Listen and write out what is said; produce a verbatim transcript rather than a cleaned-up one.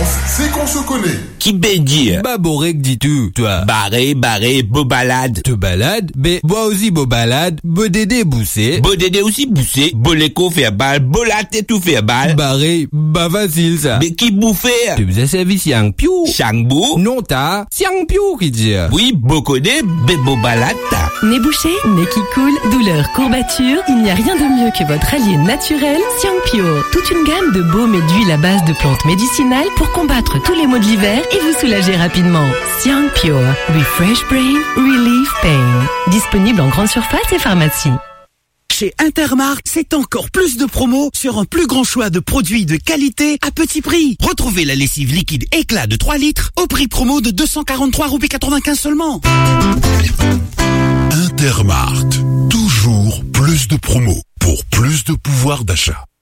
France, c'est qu'on se connaît. Qui ben dire? Bah, borek dis-tu, toi. Barré, barré, beau balade. Te balade? Ben, bois aussi beau balade, beau dédé boussé. Beau dédé aussi boussé, beau l'écho faire balle, beau latte tout faire balle. Barré, bah facile ça. Mais qui bouffer? Tu faisais service yang piou. Changbou? Non ta, siang piou qui dit. Oui, beau codé, ben beau balade ta. Nez bouché, nez qui coule, douleur, courbature, il n'y a rien de mieux que votre allié naturel, Siangpio. Toute une gamme de baumes et d'huiles à base de plantes médicinales pour combattre tous les maux de l'hiver et vous soulager rapidement. Siangpio. Refresh Brain, Relief Pain. Disponible en grande surface et pharmacie. Chez Intermarkt, c'est encore plus de promos sur un plus grand choix de produits de qualité à petit prix. Retrouvez la lessive liquide Éclat de trois litres au prix promo de deux cent quarante-trois roupies quatre-vingt-quinze seulement. Intermarkt, toujours plus de promos pour plus de pouvoir d'achat.